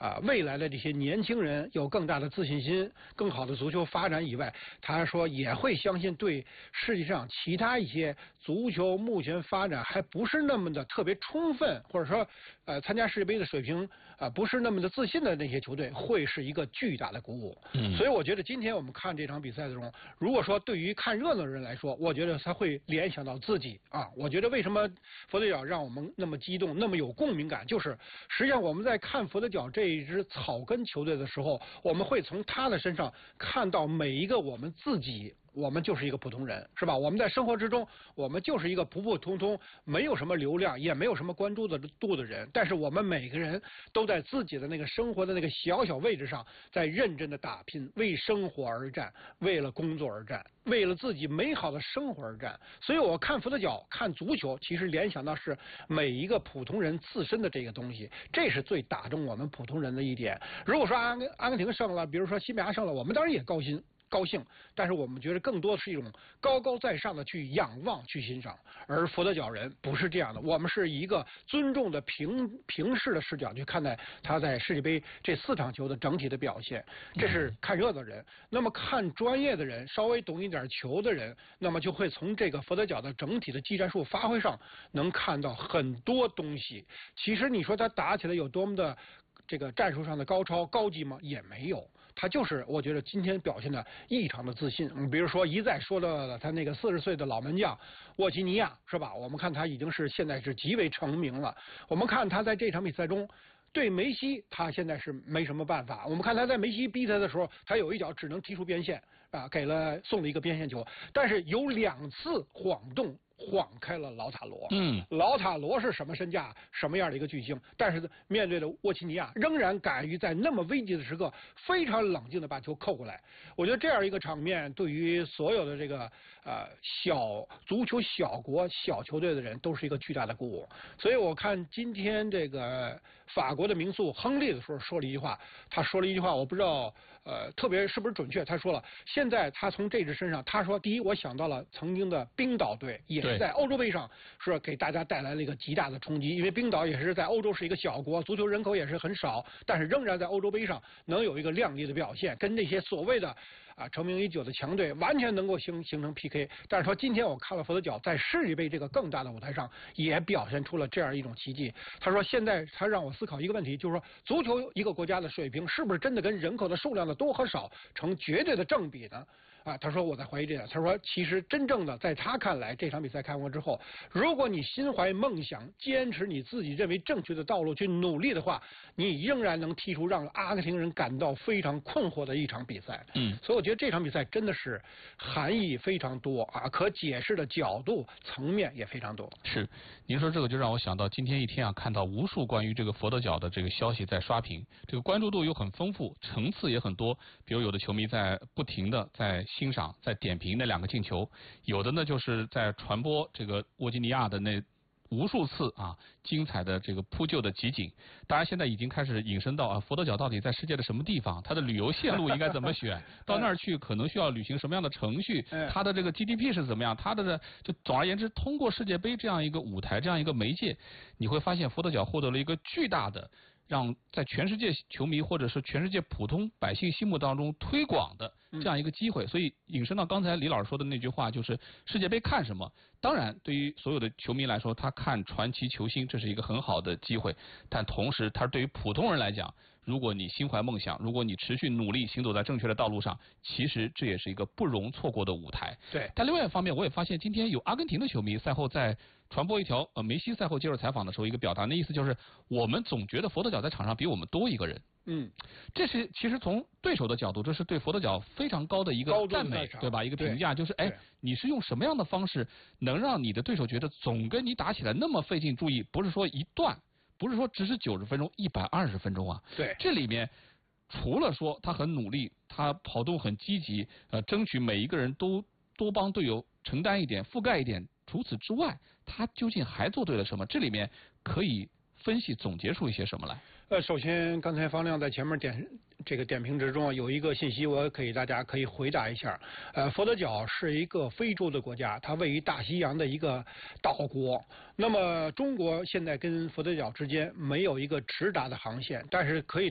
未来的这些年轻人有更大的自信心、更好的足球发展以外，他说也会相信对世界上其他一些足球目前发展还不是那么的特别充分，或者说参加世界杯的水平不是那么的自信的那些球队，会是一个巨大的鼓舞。所以我觉得今天我们看这场比赛的中，如果说对于看热闹的人来说，我觉得他会联想到自己啊。我觉得为什么佛得角让我们那么激动、那么有共鸣感，就是实际上我们在看佛得角这一支草根球队的时候，我们会从他的身上看到每一个我们自己。我们就是一个普通人，是吧？我们在生活之中，我们就是一个普普通通，没有什么流量，也没有什么关注度的人。但是我们每个人都在自己的那个生活的那个小小位置上，在认真的打拼，为生活而战，为了工作而战，为了自己美好的生活而战。所以我看佛得角，看足球，其实联想到是每一个普通人自身的这个东西，这是最打中我们普通人的一点。如果说阿根廷胜了，比如说西班牙胜了，我们当然也高兴，但是我们觉得更多的是一种高高在上的去仰望、去欣赏，而佛得角人不是这样的，我们是一个尊重的平视的视角去看待他在世界杯这4场球的整体的表现，这是看热闹人。那么看专业的人，稍微懂一点球的人，那么就会从这个佛得角的整体的技战术发挥上能看到很多东西。其实你说他打起来有多么的这个战术上的高超高级吗？也没有，他就是我觉得今天表现的异常的自信。比如说一再说了他那个40岁的老门将沃基尼亚，是吧？我们看他已经是现在是极为成名了。我们看他在这场比赛中对梅西，他现在是没什么办法。我们看他在梅西逼他的时候，他有一脚只能踢出边线送了一个边线球，但是有2次晃开了劳塔罗。劳塔罗是什么身价，什么样的一个巨星？但是面对的沃基尼亚仍然敢于在那么危急的时刻非常冷静的把球扣过来。我觉得这样一个场面，对于所有的这个小足球小国小球队的人都是一个巨大的鼓舞。所以我看今天这个法国的名宿亨利的时候说了一句话，我不知道特别是不是准确，他说了，现在他从这支身上，他说第一，我想到了曾经的冰岛队，也是在欧洲杯上是给大家带来了一个极大的冲击，因为冰岛也是在欧洲是一个小国，足球人口也是很少，但是仍然在欧洲杯上能有一个亮丽的表现，跟那些所谓的成名已久的强队完全能够形成 PK。 但是说今天我看了佛得角在世界杯这个更大的舞台上也表现出了这样一种奇迹。他说现在他让我思考一个问题，就是说足球一个国家的水平是不是真的跟人口的数量的多和少成绝对的正比呢？他说我在怀疑这点。他说其实真正的在他看来，这场比赛看过之后，如果你心怀梦想，坚持你自己认为正确的道路去努力的话，你仍然能踢出让阿根廷人感到非常困惑的一场比赛。所以我觉得这场比赛真的是含义非常多可解释的角度层面也非常多。 是，您说这个就让我想到今天一天看到无数关于这个佛得角的这个消息在刷屏，这个关注度又很丰富，层次也很多。比如有的球迷在不停的在欣赏、在点评那2个进球，有的呢就是在传播这个沃基尼亚的那无数次精彩的这个扑救的集锦。当然现在已经开始引申到佛得角到底在世界的什么地方，它的旅游线路应该怎么选到那儿去可能需要履行什么样的程序，它的这个 GDP 是怎么样，它的就总而言之，通过世界杯这样一个舞台，这样一个媒介，你会发现佛得角获得了一个巨大的让在全世界球迷或者是全世界普通百姓心目当中推广的这样一个机会。所以引申到刚才李老师说的那句话，就是世界杯看什么？当然对于所有的球迷来说，他看传奇球星这是一个很好的机会，但同时他对于普通人来讲，如果你心怀梦想，如果你持续努力行走在正确的道路上，其实这也是一个不容错过的舞台。 对。 但另外一方面，我也发现今天有阿根廷的球迷赛后在传播一条梅西赛后接受采访的时候一个表达的意思，就是我们总觉得佛得角在场上比我们多一个人。这是其实从对手的角度，这是对佛得角非常高的一个赞美，对吧？一个评价，就是你是用什么样的方式能让你的对手觉得总跟你打起来那么费劲？注意，不是说一段，不是说只是90分钟，120分钟啊。 对， 这里面除了说他很努力，他跑动很积极，争取每一个人都多帮队友承担一点、覆盖一点。除此之外，他究竟还做对了什么？这里面可以分析总结出一些什么来？ 首先，刚才方亮在前面点评之中有一个信息，我给大家可以回答一下。佛得角是一个非洲的国家，它位于大西洋的一个岛国。那么中国现在跟佛得角之间没有一个直达的航线，但是可以